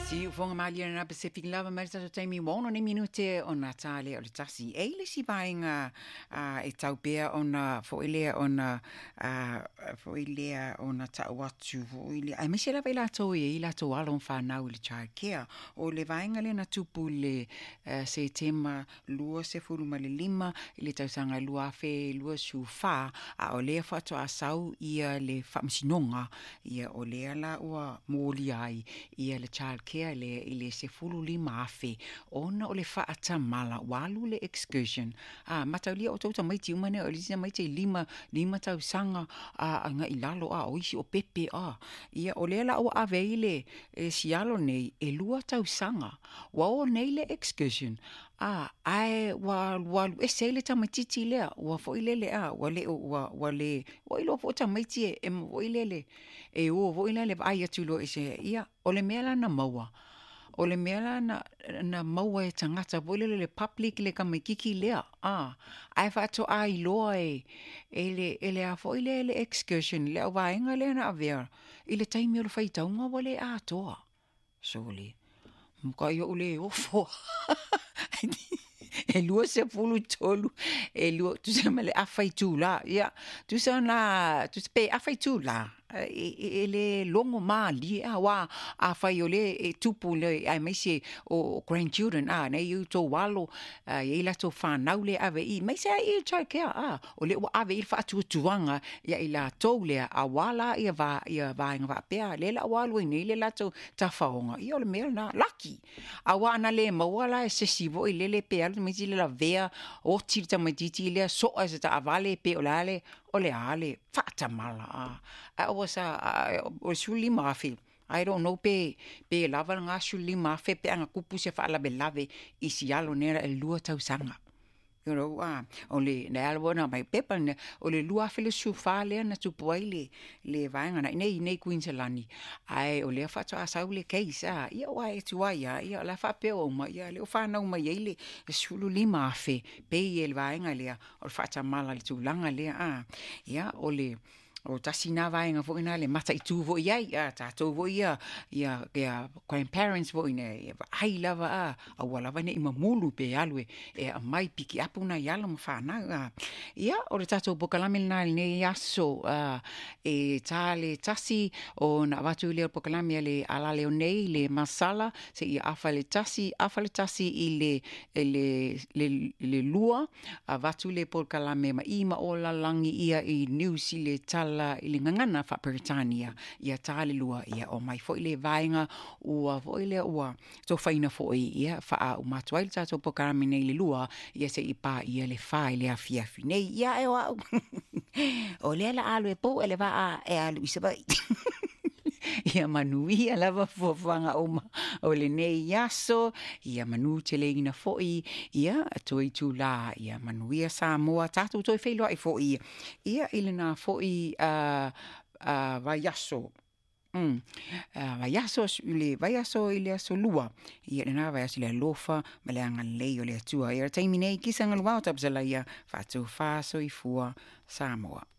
Si ufonga mali na Pacific Lava Marita to taimi wono ni minute o na tale o le tasi e le si vainga e tau pea o na foilea o na foilea o na tau atu foilea ai misi la vela to e la to alon fa na le child care o le vainga le na tupu le se tema lua se fulu ma le lima le tau sanga lua fe lua su fa a o le fa to asau ia le famsinonga ia o le ala ua moli ai ia le child care le se fulu lima afe ona o le faata mala walu le excursion mataulia o tauta mai ti umane o le mai te lima tau sanga nga ilalo o isi o pepe ia o le la o aveile sialo nei e lua tau sanga wa o nei le excursion ai wa esele tamatiti le wa foilele wa le wa ilo fo tamati e foilele e o foilele ai atulo ise ia o le mela na maua o le mela na maua e tangata foilele le public le kamikiki lea ai fato ai loa ele a foilele excursion le o vaenga le na avea ile taimi o le faitaunga wale toa soli mka yo ule ofo e lua se fulu tolu e lua tu se mele afai tu la ya tu se na tu se pe afai tu la ele longo mali wa afai ole tupu le ai mai se o grandchildren na you to walo e la to fa naule ave I mai se I try ke ole wa ave fa tu tuanga ya ila to le awala ia va nga pe le la walo ni le la to tafaonga I ole me na lucky awa na le mawala se sivo ile pe al mai le la vea o tirta mai titi le so as ta avale pe olale ole ale fata mala was o suli mafi I don't know pe lava nga suli mafi pe anga kupu se fa la belave isialo nera el lua tau sanga you know ole na alwana mai pepa ole lua fele su fa le na tu poile le vainga na nei Queenselani ai ole fa ta saule keisa ia wa tu ia la fa pe o ma ia le fa na ma ile sulu lima fe pe el vainga le o fa ta mala le tu langa le ia ole o tasina vainga fo ina le mata I tu vo ia ta to vo ia grandparents vo ina ai lava a wala vane I mamulu pe alwe mai piki apuna yala mfa na ia o tato bokalame na ne yaso e tale tasi o na watu le bokalame le ala le nei le masala se I afale tasi le lua a watu le bokalame ma ima o la langi ia I niusi le tala ili ngangana fa Britania ia tale lua ia o mai foi le vainga ua foi le ua to faina foi ia fa o matwail tato pokarami nei le lua ia se ipa ia le fa ile afia nei ia o le la alu e po ele va alu isa vai ia manuia lava fofanga o le nei yaso ia manu tele ina foi ia toi tu la ia manuia Samoa tatu toi felo ai foi ia ilena foi vai yaso vai yaso ile aso lua ia na vai aso le lofa malanga lei o le tua ia taimi nei kisanga lua tapsala ia fatu fa so I fua Samoa